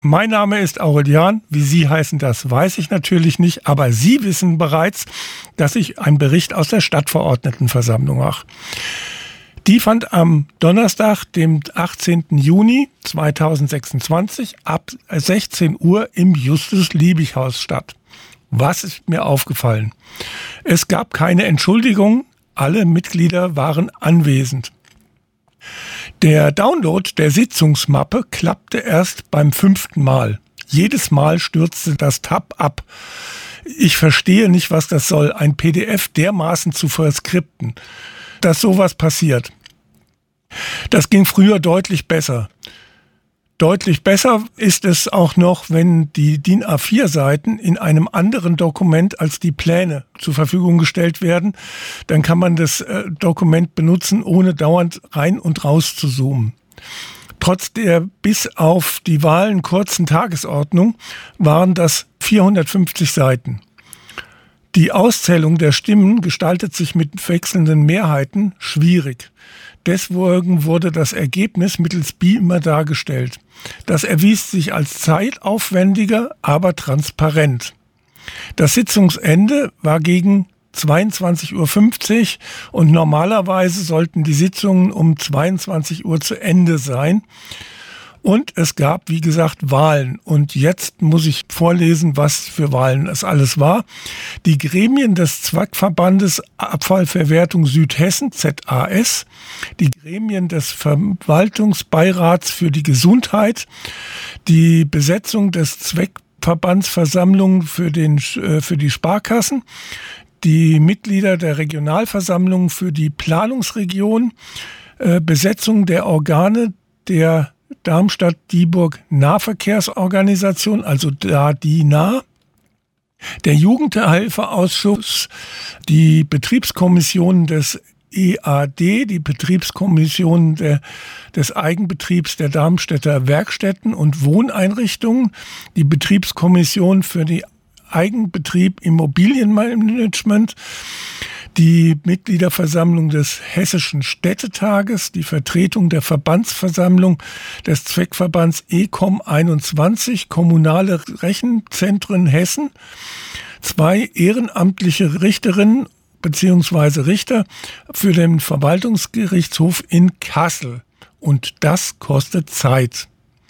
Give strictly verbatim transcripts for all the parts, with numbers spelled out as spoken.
Mein Name ist Aurelian. Wie Sie heißen, das weiß ich natürlich nicht. Aber Sie wissen bereits, dass ich einen Bericht aus der Stadtverordnetenversammlung mache. Die fand am Donnerstag, dem achtzehnten Juni zweitausendsechsundzwanzig ab sechzehn Uhr im Justus-Liebig-Haus statt. Was ist mir aufgefallen? Es gab keine Entschuldigung. Alle Mitglieder waren anwesend. Der Download der Sitzungsmappe klappte erst beim fünften Mal. Jedes Mal stürzte das Tab ab. Ich verstehe nicht, was das soll, ein P D F dermaßen zu verskripten, dass sowas passiert. Das ging früher deutlich besser. Deutlich besser ist es auch noch, wenn die D I N A vier Seiten in einem anderen Dokument als die Pläne zur Verfügung gestellt werden. Dann kann man das äh, Dokument benutzen, ohne dauernd rein und raus zu zoomen. Trotz der bis auf die Wahlen kurzen Tagesordnung waren das vierhundertfünfzig Seiten. Die Auszählung der Stimmen gestaltet sich mit wechselnden Mehrheiten schwierig. Deswegen wurde das Ergebnis mittels Beamer dargestellt. Das erwies sich als zeitaufwendiger, aber transparent. Das Sitzungsende war gegen zweiundzwanzig Uhr fünfzig und normalerweise sollten die Sitzungen um zweiundzwanzig Uhr zu Ende sein. Und es gab, wie gesagt, Wahlen. Und jetzt muss ich vorlesen, was für Wahlen es alles war. Die Gremien des Zweckverbandes Abfallverwertung Südhessen, Z A S, die Gremien des Verwaltungsbeirats für die Gesundheit, die Besetzung des Zweckverbandsversammlung für, den, für die Sparkassen, die Mitglieder der Regionalversammlung für die Planungsregion, Besetzung der Organe der Darmstadt-Dieburg-Nahverkehrsorganisation, also D A D I N A, der Jugendhilfeausschuss, die Betriebskommission des E A D, die Betriebskommission der, des Eigenbetriebs der Darmstädter Werkstätten und Wohneinrichtungen, die Betriebskommission für die Eigenbetrieb Immobilienmanagement, die Mitgliederversammlung des Hessischen Städtetages, die Vertretung der Verbandsversammlung des Zweckverbands E C O M einundzwanzig, Kommunale Rechenzentren Hessen, zwei ehrenamtliche Richterinnen bzw. Richter für den Verwaltungsgerichtshof in Kassel. Und das kostet Zeit.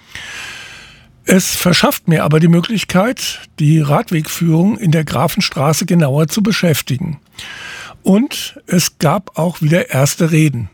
Es verschafft mir aber die Möglichkeit, die Radwegführung in der Grafenstraße genauer zu beschäftigen. Und es gab auch wieder erste Reden.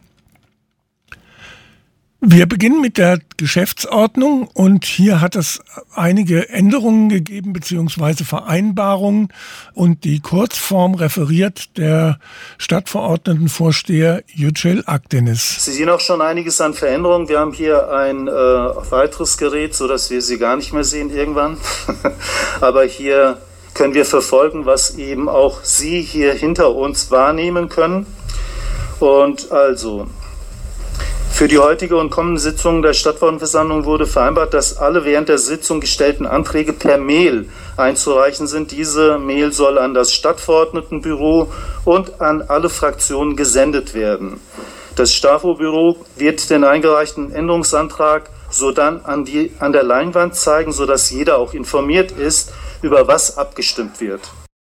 Wir beginnen mit der Geschäftsordnung und hier hat es einige Änderungen gegeben bzw. Vereinbarungen und die Kurzform referiert der Stadtverordnetenvorsteher Yücel Akdeniz. Sie sehen auch schon einiges an Veränderungen. Wir haben hier ein äh, weiteres Gerät, sodass wir sie gar nicht mehr sehen irgendwann. Aber hier können wir verfolgen, was eben auch Sie hier hinter uns wahrnehmen können. Und also, für die heutige und kommende Sitzung der Stadtverordnetenversammlung wurde vereinbart, dass alle während der Sitzung gestellten Anträge per Mail einzureichen sind. Diese Mail soll an das Stadtverordnetenbüro und an alle Fraktionen gesendet werden. Das Stafo-Büro wird den eingereichten Änderungsantrag sodann an, die, an der Leinwand zeigen, sodass jeder auch informiert ist, über was abgestimmt wird.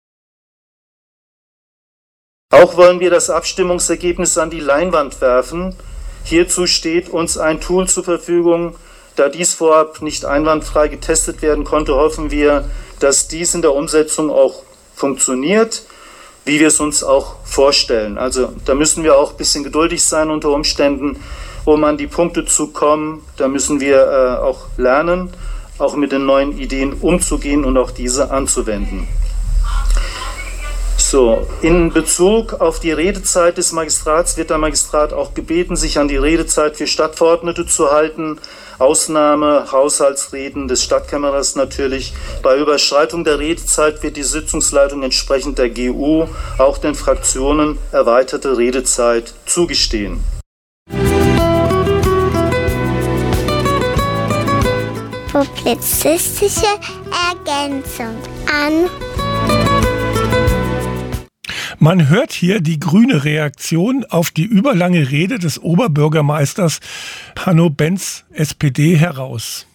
Auch wollen wir das Abstimmungsergebnis an die Leinwand werfen. Hierzu steht uns ein Tool zur Verfügung. Da dies vorab nicht einwandfrei getestet werden konnte, hoffen wir, dass dies in der Umsetzung auch funktioniert, wie wir es uns auch vorstellen. Also da müssen wir auch ein bisschen geduldig sein unter Umständen, um an die Punkte zu kommen. Da müssen wir äh, auch lernen, auch mit den neuen Ideen umzugehen und auch diese anzuwenden. So, in Bezug auf die Redezeit des Magistrats wird der Magistrat auch gebeten, sich an die Redezeit für Stadtverordnete zu halten. Ausnahme Haushaltsreden des Stadtkämmerers natürlich. Bei Überschreitung der Redezeit wird die Sitzungsleitung entsprechend der G U auch den Fraktionen erweiterte Redezeit zugestehen. Publizistische Ergänzung an. Man hört hier die grüne Reaktion auf die überlange Rede des Oberbürgermeisters Hanno Benz, S P D, heraus.